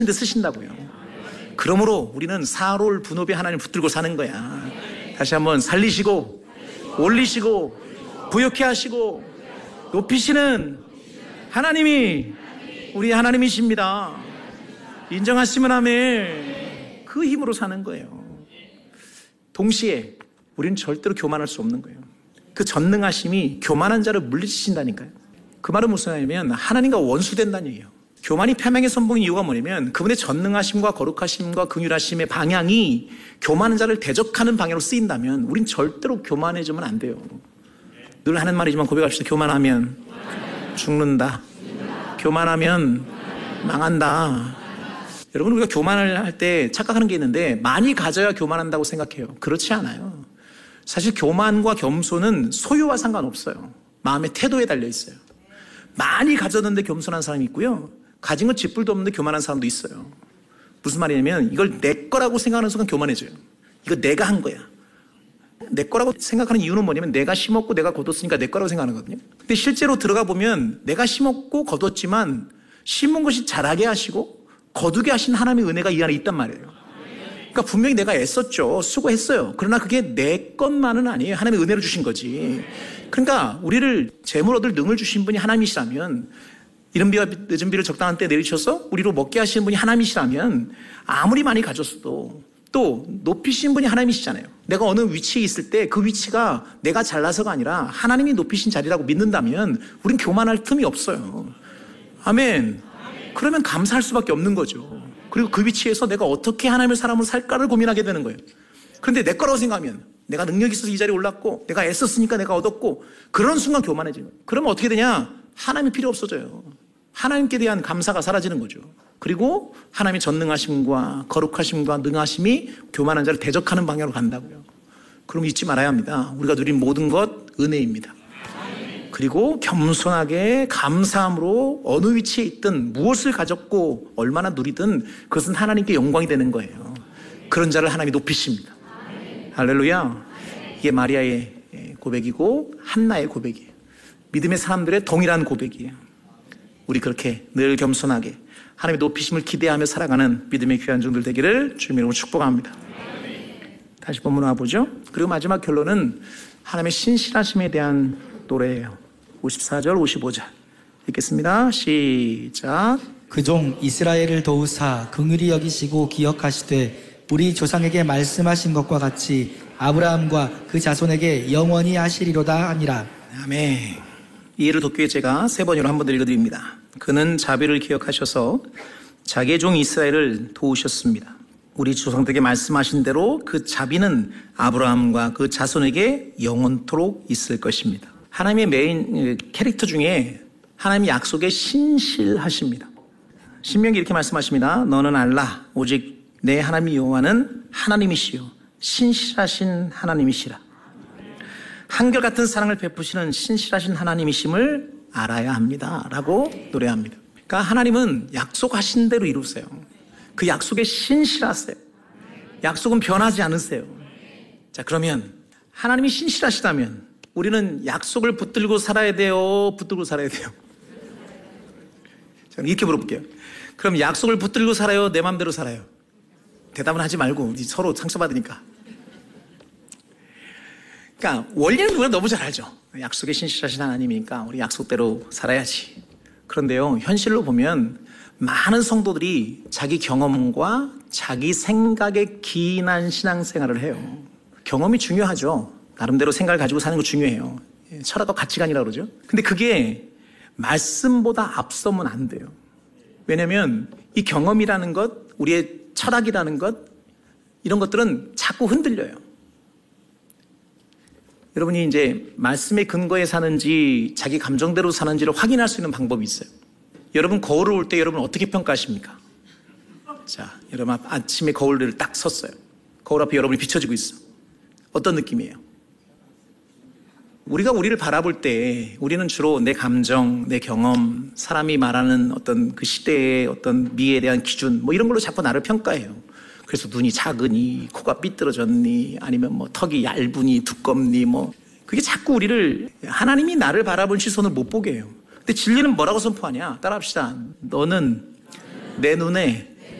데 쓰신다고요. 그러므로 우리는 사로울 분업에 하나님을 붙들고 사는 거야. 다시 한번 살리시고 올리시고 부욕케 하시고 높이시는 하나님이 우리 하나님이십니다. 인정하시면 아멘. 그 힘으로 사는 거예요. 동시에 우리는 절대로 교만할 수 없는 거예요. 그 전능하심이 교만한 자를 물리치신다니까요. 그 말은 무슨 말이냐면 하나님과 원수된다는 얘기예요. 교만이 패망의 선봉인 이유가 뭐냐면 그분의 전능하심과 거룩하심과 긍휼하심의 방향이 교만한 자를 대적하는 방향으로 쓰인다면 우린 절대로 교만해지면 안 돼요. 늘 하는 말이지만 고백합시다. 교만하면 죽는다. 교만하면 망한다. 여러분, 우리가 교만을 할 때 착각하는 게 있는데 많이 가져야 교만한다고 생각해요. 그렇지 않아요. 사실 교만과 겸손은 소유와 상관없어요. 마음의 태도에 달려 있어요. 많이 가졌는데 겸손한 사람이 있고요. 가진 건 쥐뿔도 없는데 교만한 사람도 있어요. 무슨 말이냐면 이걸 내 거라고 생각하는 순간 교만해져요. 이거 내가 한 거야. 내 거라고 생각하는 이유는 뭐냐면 내가 심었고 내가 거뒀으니까 내 거라고 생각하는 거거든요. 근데 실제로 들어가 보면 내가 심었고 거뒀지만 심은 것이 자라게 하시고 거두게 하신 하나님의 은혜가 이 안에 있단 말이에요. 그러니까 분명히 내가 애썼죠. 수고했어요. 그러나 그게 내 것만은 아니에요. 하나님의 은혜를 주신 거지. 그러니까 우리를 재물 얻을 능을 주신 분이 하나님이시라면 이른 비와 늦은 비를 적당한 때 내리셔서 우리로 먹게 하시는 분이 하나님이시라면 아무리 많이 가졌어도 또 높이신 분이 하나님이시잖아요. 내가 어느 위치에 있을 때 그 위치가 내가 잘나서가 아니라 하나님이 높이신 자리라고 믿는다면 우린 교만할 틈이 없어요. 아멘. 그러면 감사할 수밖에 없는 거죠. 그리고 그 위치에서 내가 어떻게 하나님의 사람으로 살까를 고민하게 되는 거예요. 그런데 내 거라고 생각하면 내가 능력이 있어서 이 자리에 올랐고 내가 애썼으니까 내가 얻었고 그런 순간 교만해지는 거예요. 그러면 어떻게 되냐? 하나님이 필요 없어져요. 하나님께 대한 감사가 사라지는 거죠. 그리고 하나님의 전능하심과 거룩하심과 능하심이 교만한 자를 대적하는 방향으로 간다고요. 그럼 잊지 말아야 합니다. 우리가 누린 모든 것 은혜입니다. 그리고 겸손하게 감사함으로 어느 위치에 있든 무엇을 가졌고 얼마나 누리든 그것은 하나님께 영광이 되는 거예요. 그런 자를 하나님이 높이십니다. 할렐루야. 이게 마리아의 고백이고 한나의 고백이에요. 믿음의 사람들의 동일한 고백이에요. 우리 그렇게 늘 겸손하게 하나님의 높이심을 기대하며 살아가는 믿음의 귀한 종들 되기를 주님의 이름으로 축복합니다. 다시 본문 와보죠. 그리고 마지막 결론은 하나님의 신실하심에 대한 노래예요. 54절 55절 읽겠습니다. 시작. 그 종 이스라엘을 도우사 긍휼히 여기시고 기억하시되 우리 조상에게 말씀하신 것과 같이 아브라함과 그 자손에게 영원히 하시리로다 하니라. 아멘. 이해를 돕기 위해 제가 세 번으로 한 번 더 읽어드립니다. 그는 자비를 기억하셔서 자기의 종 이스라엘을 도우셨습니다. 우리 조상들에게 말씀하신 대로 그 자비는 아브라함과 그 자손에게 영원토록 있을 것입니다. 하나님의 메인 캐릭터 중에 하나님의 약속에 신실하십니다. 신명기 이렇게 말씀하십니다. 너는 알라 오직 내 하나님 여호와는 하나님이시요 신실하신 하나님이시라. 한결같은 사랑을 베푸시는 신실하신 하나님이심을 알아야 합니다 라고 노래합니다. 그러니까 하나님은 약속하신 대로 이루세요. 그 약속에 신실하세요. 약속은 변하지 않으세요. 자, 그러면 하나님이 신실하시다면 우리는 약속을 붙들고 살아야 돼요? 붙들고 살아야 돼요? 자, 이렇게 물어볼게요. 그럼 약속을 붙들고 살아요? 내 마음대로 살아요? 대답은 하지 말고 서로 상처받으니까. 그러니까 원리는 우리가 너무 잘 알죠. 약속에 신실하신 하나님이니까 우리 약속대로 살아야지. 그런데요, 현실로 보면 많은 성도들이 자기 경험과 자기 생각에 기인한 신앙생활을 해요. 경험이 중요하죠. 나름대로 생각을 가지고 사는 거 중요해요. 철학과 가치관이라고 그러죠. 근데 그게 말씀보다 앞서면 안 돼요. 왜냐하면 이 경험이라는 것, 우리의 철학이라는 것, 이런 것들은 자꾸 흔들려요. 여러분이 이제 말씀의 근거에 사는지 자기 감정대로 사는지를 확인할 수 있는 방법이 있어요. 여러분 거울을 볼 때 여러분 어떻게 평가하십니까? 자, 여러분 아침에 거울을 딱 섰어요. 거울 앞에 여러분이 비춰지고 있어. 어떤 느낌이에요? 우리가 우리를 바라볼 때 우리는 주로 내 감정, 내 경험, 사람이 말하는 어떤 그 시대의 어떤 미에 대한 기준 뭐 이런 걸로 자꾸 나를 평가해요. 그래서 눈이 작으니, 코가 삐뚤어졌니, 아니면 뭐 턱이 얇으니, 두껍니, 뭐 그게 자꾸 우리를 하나님이 나를 바라본 시선을 못 보게 해요. 근데 진리는 뭐라고 선포하냐? 따라합시다. 너는 내 눈에